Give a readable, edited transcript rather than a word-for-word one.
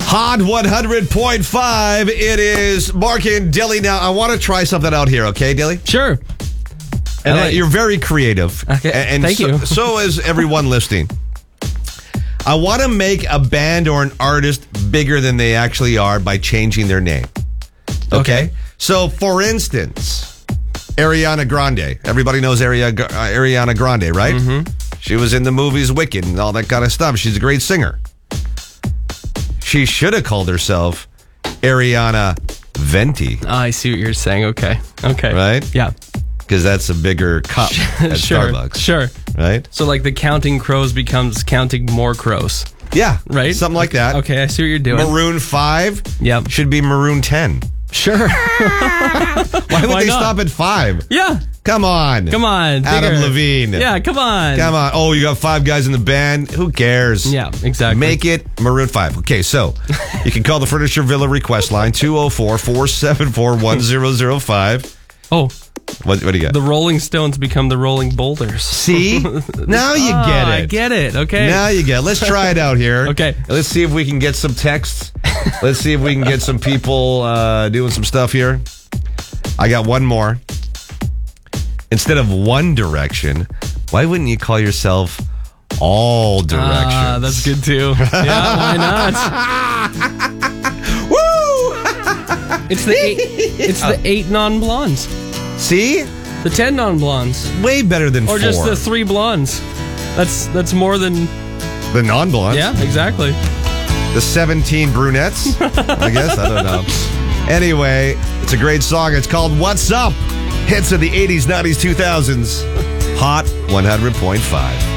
Hot 100.5. It is Mark and Dilly. Now, I want to try something out here, okay, Dilly? Sure. And you're very creative. Okay, and thank you. So is everyone listening. I want to make a band or an artist bigger than they actually are by changing their name. Okay? So, for instance, Ariana Grande. Everybody knows Ariana Grande, right? Mm-hmm. She was in the movies Wicked and all that kind of stuff. She's a great singer. She should have called herself Ariana Venti. Oh, I see what you're saying. Okay. Right? Yeah. Because that's a bigger cup at Starbucks. Sure. Right? So like the counting crows becomes counting more crows. Yeah. Right? Something like that. Okay, I see what you're doing. Maroon 5 should be Maroon 10. Sure. Why would they stop at 5? Yeah. Come on. Adam Levine. Yeah, come on. Oh, you got 5 guys in the band? Who cares? Yeah, exactly. Make it Maroon 5. Okay, so you can call the Furniture Villa request line 204-474-1005. Oh. What do you got? The Rolling Stones become the Rolling Boulders. See? Now you get it. I get it. Okay. Now you get it. Let's try it out here. Okay. Let's see if we can get some texts. Let's see if we can get some people doing some stuff here. I got one more. Instead of One Direction, why wouldn't you call yourself All Directions? That's good too. Yeah, why not? Woo! It's the 8 non-blondes. See? The 10 non-blondes. Way better than 4. Or just the 3 blondes. That's more than the non-blondes. Yeah, exactly. The 17 brunettes, I guess. I don't know. Anyway, it's a great song. It's called What's Up? Hits of the 80s, 90s, 2000s. Hot 100.5.